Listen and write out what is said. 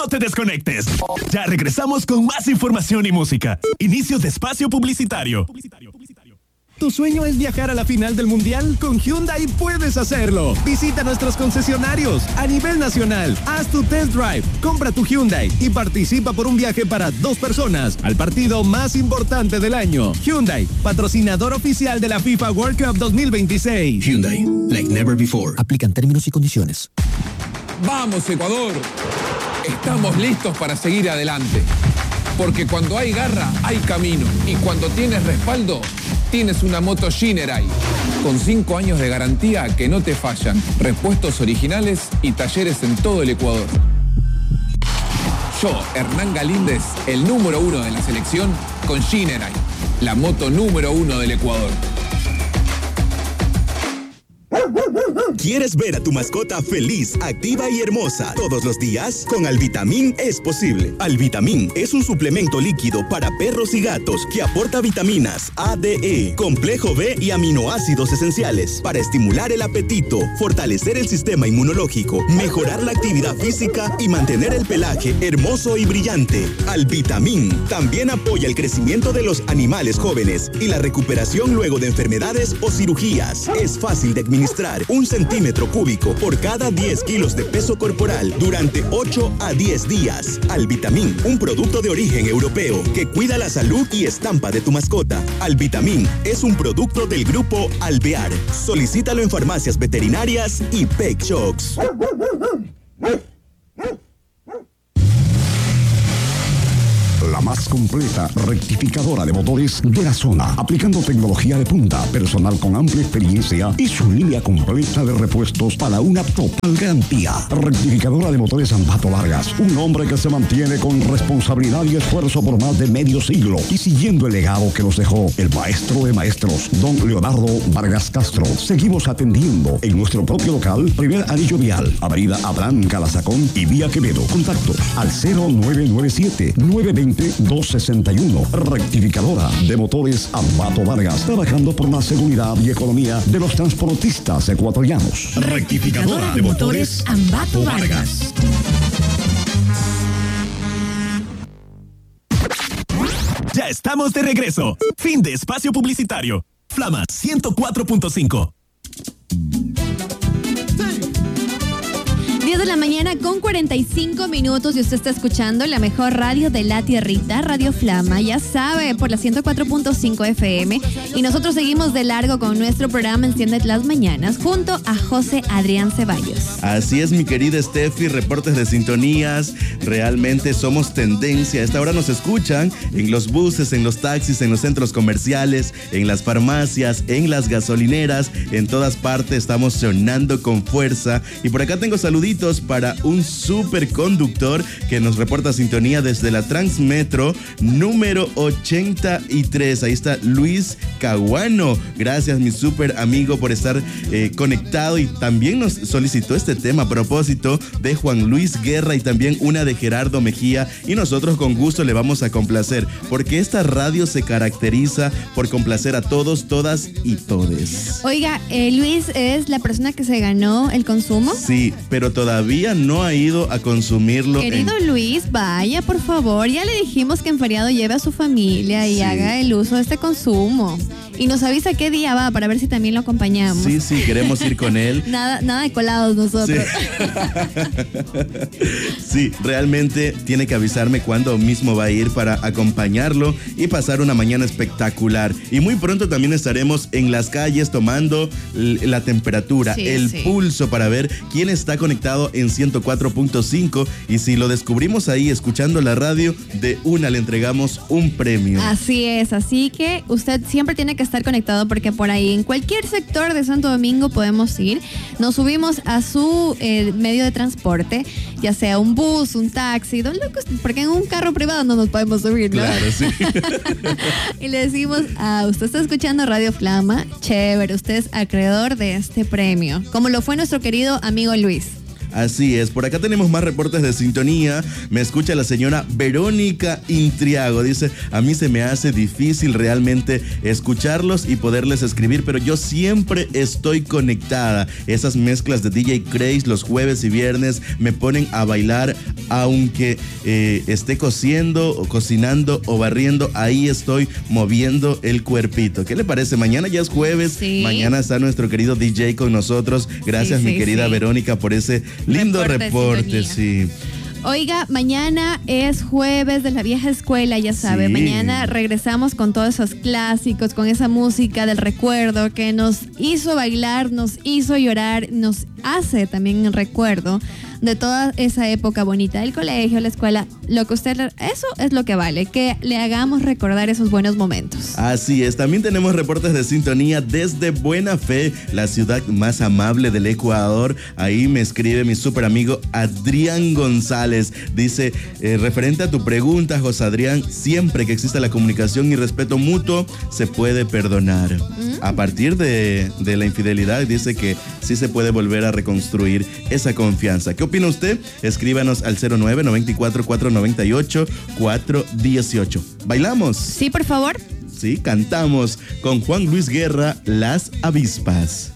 No te desconectes. Ya regresamos con más información y música. Inicio de espacio publicitario. ¿Tu sueño es viajar a la final del Mundial? Con Hyundai puedes hacerlo. Visita nuestros concesionarios a nivel nacional. Haz tu test drive, compra tu Hyundai y participa por un viaje para 2 personas al partido más importante del año. Hyundai, patrocinador oficial de la FIFA World Cup 2026. Hyundai, like never before. Aplican términos y condiciones. ¡Vamos, Ecuador! Estamos listos para seguir adelante. Porque cuando hay garra, hay camino. Y cuando tienes respaldo, tienes una moto Shinerai. Con 5 años de garantía que no te fallan. Repuestos originales y talleres en todo el Ecuador. Yo, Hernán Galíndez, el número 1 de la selección, con Shinerai. La moto número 1 del Ecuador. ¿Quieres ver a tu mascota feliz, activa y hermosa todos los días? Con Alvitamín es posible. Alvitamín es un suplemento líquido para perros y gatos que aporta vitaminas A, D, E, complejo B y aminoácidos esenciales para estimular el apetito, fortalecer el sistema inmunológico, mejorar la actividad física y mantener el pelaje hermoso y brillante. Alvitamín también apoya el crecimiento de los animales jóvenes y la recuperación luego de enfermedades o cirugías. Es fácil de administrar, 1 centímetro cúbico por cada 10 kilos de peso corporal durante 8 a 10 días. Alvitamín, un producto de origen europeo que cuida la salud y estampa de tu mascota. Alvitamín es un producto del grupo Alvear. Solicítalo en farmacias veterinarias y Pet Shops. La más completa rectificadora de motores de la zona, aplicando tecnología de punta, personal con amplia experiencia y su línea completa de repuestos para una total garantía. Rectificadora de motores Ambato Vargas, un hombre que se mantiene con responsabilidad y esfuerzo por más de medio siglo y siguiendo el legado que nos dejó el maestro de maestros, don Leonardo Vargas Castro. Seguimos atendiendo en nuestro propio local, primer anillo vial, avenida Abraham Calazacón y vía Quevedo. Contactos al 0997-920-261. Rectificadora de motores Ambato Vargas, trabajando por la seguridad y economía de los transportistas ecuatorianos. Rectificadora de motores Ambato Vargas. Ya estamos de regreso. Fin de espacio publicitario. Flama 104.5. 10 de la mañana con 45 minutos y usted está escuchando la mejor radio de la tierrita, Radio Flama, ya sabe, por la 104.5 FM. Y nosotros seguimos de largo con nuestro programa Enciende las Mañanas junto a José Adrián Ceballos. Así es, mi querida Steffi, reportes de sintonías, realmente somos tendencia. A esta hora nos escuchan en los buses, en los taxis, en los centros comerciales, en las farmacias, en las gasolineras, en todas partes estamos sonando con fuerza. Y por acá tengo saluditos para un superconductor que nos reporta sintonía desde la Transmetro número 83. Ahí está Luis Caguano. Gracias, mi super amigo, por estar conectado, y también nos solicitó este tema a propósito de Juan Luis Guerra y también una de Gerardo Mejía, y nosotros con gusto le vamos a complacer porque esta radio se caracteriza por complacer a todos, todas y todes. Oiga, Luis es la persona que se ganó el consumo. Sí, pero todavía no ha ido a consumirlo. Querido Luis, vaya, por favor. Ya le dijimos que en feriado lleve a su familia y haga el uso de este consumo. Y nos avisa qué día va para ver si también lo acompañamos. Sí, queremos ir con él. Nada de colados nosotros. Sí, realmente tiene que avisarme cuándo mismo va a ir para acompañarlo y pasar una mañana espectacular. Y muy pronto también estaremos en las calles tomando la temperatura, pulso, para ver quién está conectado en 104.5, y si lo descubrimos ahí escuchando la radio, de una le entregamos un premio. Así es, así que usted siempre tiene que estar conectado porque por ahí en cualquier sector de Santo Domingo podemos ir. Nos subimos a su medio de transporte, ya sea un bus, un taxi, porque en un carro privado no nos podemos subir, ¿no? Claro, sí. Y le decimos, usted está escuchando Radio Flama, chévere, usted es acreedor de este premio, como lo fue nuestro querido amigo Luis. Así es, por acá tenemos más reportes de sintonía. Me escucha la señora Verónica Intriago. Dice, a mí se me hace difícil realmente escucharlos y poderles escribir, pero yo siempre estoy conectada. Esas mezclas de DJ Craze los jueves y viernes me ponen a bailar, aunque esté cociendo o cocinando o barriendo, ahí estoy moviendo el cuerpito. ¿Qué le parece? Mañana ya es jueves, sí. Mañana está nuestro querido DJ con nosotros. Gracias, mi querida Verónica, por ese lindo reporte. Sí. Oiga, mañana es jueves de la vieja escuela, ya sabe. Sí. Mañana regresamos con todos esos clásicos, con esa música del recuerdo que nos hizo bailar, nos hizo llorar, nos hace también el recuerdo de toda esa época bonita del colegio, la escuela, lo que usted, eso es lo que vale, que le hagamos recordar esos buenos momentos. Así es, también tenemos reportes de sintonía desde Buena Fe, la ciudad más amable del Ecuador. Ahí me escribe mi súper amigo Adrián González. Dice, referente a tu pregunta, José Adrián, siempre que exista la comunicación y respeto mutuo, se puede perdonar. A partir de la infidelidad, dice que sí se puede volver a reconstruir esa confianza. ¿Qué opina usted? Escríbanos al 09-94-498-418. ¿Bailamos? Sí, por favor. Sí, cantamos con Juan Luis Guerra, Las Avispas.